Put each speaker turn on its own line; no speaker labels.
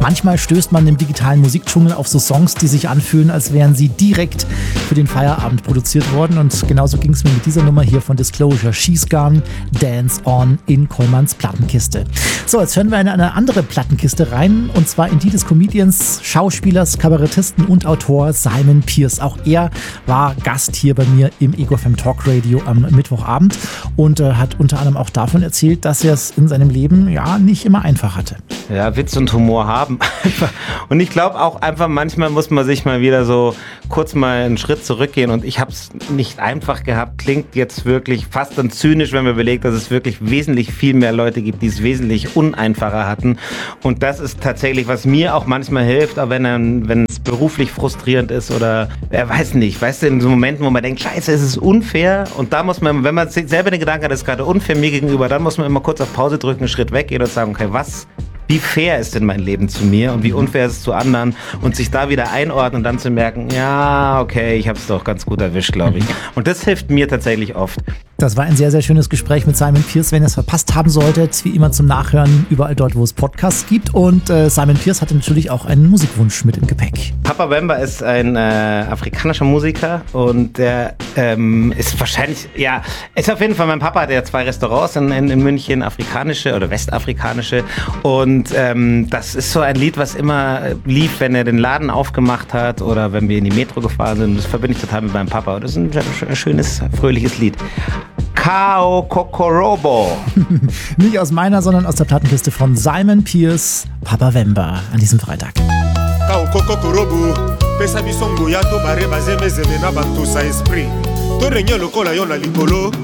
Manchmal stößt man im digitalen Musikdschungel auf so Songs, die sich anfühlen, als wären sie direkt für den Feierabend produziert worden. Und genauso ging es mir mit dieser Nummer hier von Disclosure. She's Gone, Dance On in Kollmanns Plattenkiste. So, jetzt hören wir in eine andere Plattenkiste rein, und zwar in die des Comedians, Schauspielers, Kabarettisten und Autor Simon Pierce. Auch er war Gast hier bei mir im Ego FM Talk Radio am Mittwochabend und hat unter anderem auch davon erzählt, dass er es in seinem Leben ja nicht immer einfach hatte.
Ja, Witz und Humor haben. Und ich glaube auch einfach, manchmal muss man sich mal wieder so kurz mal einen Schritt zurückgehen, und ich habe es nicht einfach gehabt. Klingt jetzt wirklich fast dann zynisch, wenn man überlegt, dass es wirklich wesentlich viel mehr Leute gibt, die es wesentlich uneinfacher hatten. Und das ist tatsächlich, was mir auch manchmal hilft, auch wenn es beruflich frustrierend ist oder wer weiß nicht, weißt du, in so Momenten, wo man denkt, scheiße, es ist unfair, und da muss man, wenn man selber den Gedanken hat, es ist gerade unfair mir gegenüber, dann muss man immer kurz auf Pause drücken, einen Schritt weggehen und sagen, okay, wie fair ist denn mein Leben zu mir und wie unfair ist es zu anderen, und sich da wieder einordnen und dann zu merken, ja, okay, ich habe es doch ganz gut erwischt, glaube ich. Und das hilft mir tatsächlich oft.
Das war ein sehr, sehr schönes Gespräch mit Simon Pierce. Wenn ihr es verpasst haben solltet, wie immer zum Nachhören überall dort, wo es Podcasts gibt. Und Simon Pierce hatte natürlich auch einen Musikwunsch mit im Gepäck.
Papa Wemba ist ein afrikanischer Musiker, und der ist wahrscheinlich, ja, ist auf jeden Fall, mein Papa hat ja 2 Restaurants in München, afrikanische oder westafrikanische, und das ist so ein Lied, was immer lief, wenn er den Laden aufgemacht hat oder wenn wir in die Metro gefahren sind. Das verbinde ich total mit meinem Papa. Das ist ein schönes, fröhliches Lied. Kao Kokorobo.
Nicht aus meiner, sondern aus der Plattenkiste von Simon Pierce, Papa Wemba, an diesem Freitag.
Kao Kokorobo, pesa bisongo ya to bare bazeme zeme na bantu sa esprit. To renyo lokola yo na likolo.